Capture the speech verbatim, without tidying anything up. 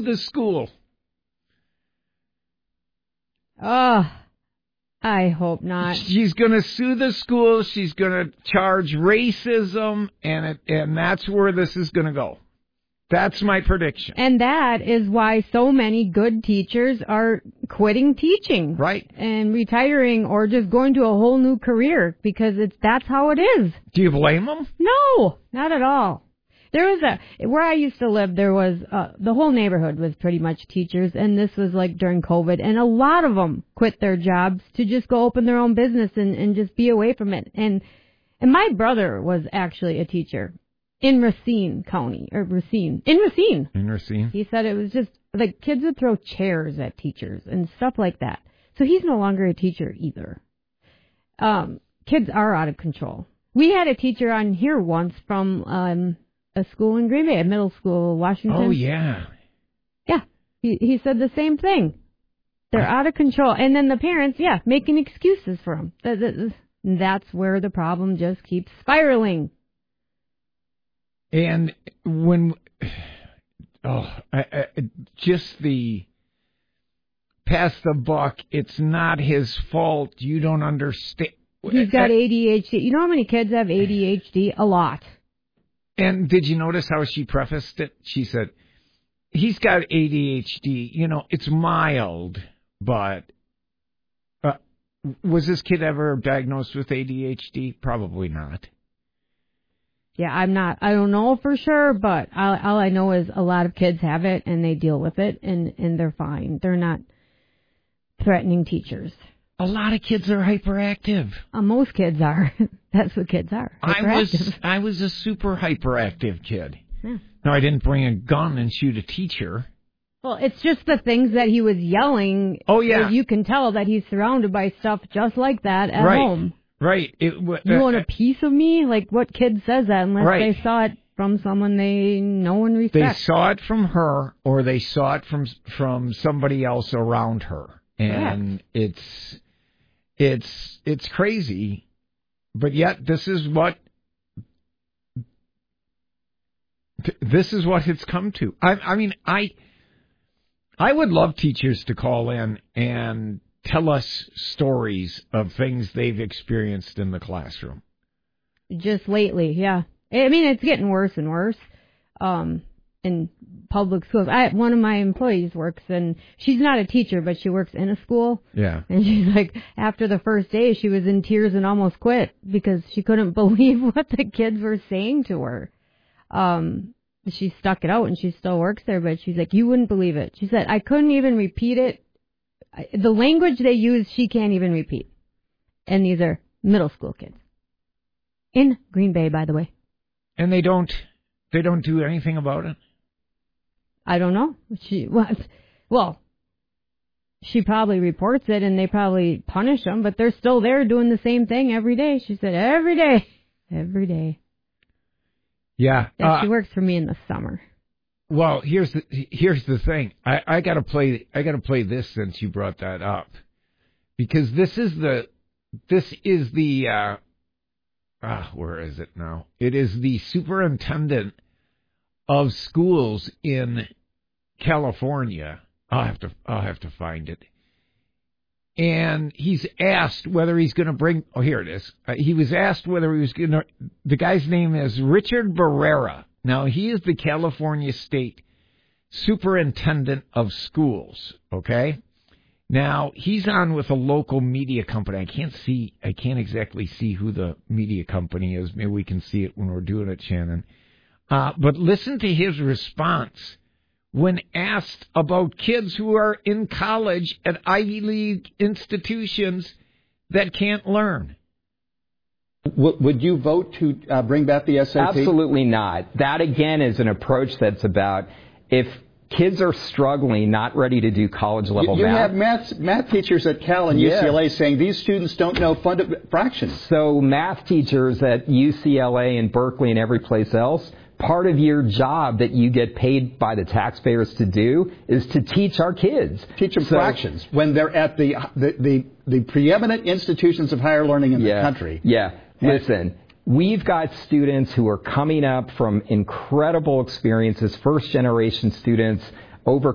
the school. Oh, I hope not. She's going to sue the school. She's going to charge racism, and it, and that's where this is going to go. That's my prediction. And that is why so many good teachers are quitting teaching. Right. And retiring or just going to a whole new career because it's that's how it is. Do you blame them? No, not at all. There was a, where I used to live, there was, uh, the whole neighborhood was pretty much teachers, and this was like during COVID, and a lot of them quit their jobs to just go open their own business and, and just be away from it. And, and my brother was actually a teacher in Racine County, or Racine, in Racine. In Racine. He said it was just, like, kids would throw chairs at teachers and stuff like that. So he's no longer a teacher either. Um, kids are out of control. We had a teacher on here once from, um, a school in Green Bay, a middle school, Washington. Oh, yeah. Yeah. He he said the same thing. They're out of control. And then the parents, yeah, making excuses for them. That, that, that's where the problem just keeps spiraling. And when, oh, I, I, just the, pass the buck, it's not his fault. You don't understand. He's got A D H D. You know how many kids have A D H D? A lot. And did you notice how she prefaced it? She said, he's got A D H D. You know, it's mild, but uh, was this kid ever diagnosed with A D H D? Probably not. Yeah, I'm not, I don't know for sure, but all, all I know is a lot of kids have it and they deal with it and, and they're fine. They're not threatening teachers. A lot of kids are hyperactive. Uh, most kids are. That's what kids are. I was I was a super hyperactive kid. Yeah. No, I didn't bring a gun and shoot a teacher. Well, it's just the things that he was yelling. Oh, yeah. You can tell that he's surrounded by stuff just like that at right. home. Right. It, uh, you want a piece of me? Like, what kid says that unless right. they saw it from someone they know and respect? They saw it from her or they saw it from from somebody else around her. And Correct. it's... It's it's crazy, but yet this is what this is what it's come to. I, I mean, I I would love teachers to call in and tell us stories of things they've experienced in the classroom. Just lately, yeah. I mean, it's getting worse and worse. Um, in public schools. I one of my employees works, and she's not a teacher, but she works in a school. Yeah. And she's like, after the first day, she was in tears and almost quit because she couldn't believe what the kids were saying to her. Um, she stuck it out, and she still works there, but she's like, you wouldn't believe it. She said, I couldn't even repeat it. The language they use, she can't even repeat. And these are middle school kids. In Green Bay, by the way. And they don't, they don't do anything about it? I don't know. She well, she probably reports it, and they probably punish them, but they're still there doing the same thing every day. She said every day, every day. Yeah, yeah uh, she works for me in the summer. Well, here's the here's the thing. I, I gotta play. I gotta play this since you brought that up, because this is the this is the uh, ah, where is it now? It is the superintendent of schools in California. I'll have to I'll have to find it. And he's asked whether he's going to bring. Oh, here it is. Uh, he was asked whether he was going to. The guy's name is Richard Barrera. Now he is the California State Superintendent of Schools. Okay. Now he's on with a local media company. I can't see. I can't exactly see who the media company is. Maybe we can see it when we're doing it, Shannon. Uh, but listen to his response when asked about kids who are in college at Ivy League institutions that can't learn. Would you vote to uh, bring back the S A T? Absolutely not. That, again, is an approach that's about if kids are struggling, not ready to do college-level you, you math. You have math, math teachers at Cal and yeah. U C L A saying these students don't know funda- fractions. So math teachers at U C L A and Berkeley and every place else, part of your job that you get paid by the taxpayers to do is to teach our kids. Teach them so, fractions when they're at the, the, the, the preeminent institutions of higher learning in yeah, the country. Yeah. Listen, we've got students who are coming up from incredible experiences, first-generation students, over